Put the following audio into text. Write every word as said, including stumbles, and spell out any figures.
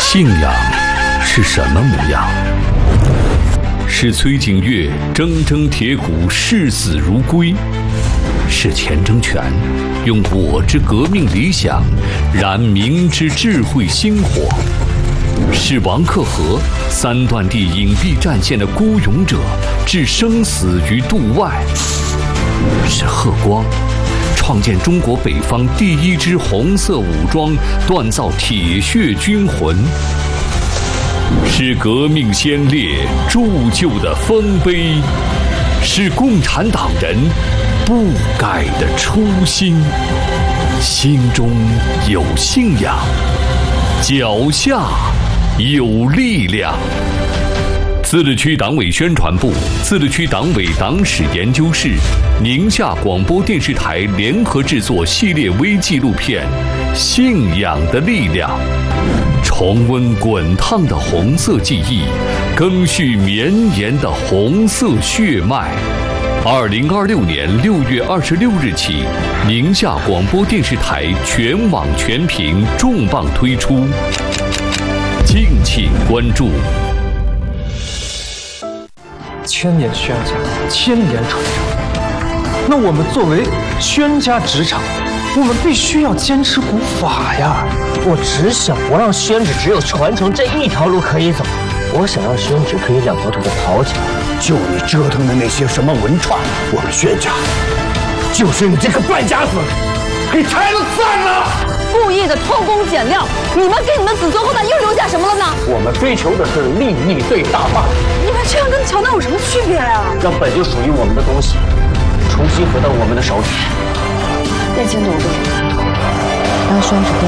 信仰是什么模样？是崔景岳铮铮铁骨，视死如归；是钱钟全用我之革命理想燃民之智慧星火；是王克和三段地隐蔽战线的孤勇者，置生死于度外；是贺光创建中国北方第一支红色武装，锻造铁血军魂；是革命先烈铸就的丰碑，是共产党人不改的初心。心中有信仰，脚下有力量。自治区党委宣传部、自治区党委党史研究室、宁夏广播电视台联合制作系列微纪录片《信仰的力量》，重温滚烫的红色记忆，更续绵延的红色血脉。二零二六年六月二十六日起，宁夏广播电视台全网全屏重磅推出，敬请关注。 千年宣家，千年传承。那我们作为宣家职场，我们必须要坚持古法呀！ 我只想不让宣旨只有传承这一条路可以走，我想让宣旨可以两条腿的跑起来。 就你折腾的那些什么文创，我们宣家就是你这个败家子给拆了散了！ 故意的偷工减料，你们给你们子孙后代又留下什么了呢？ 我们追求的是利益最大化。 你们这样跟乔丹有什么区别呀？ 让本就属于我们的东西重新回到我们的手里。 叶青努力，让宣旨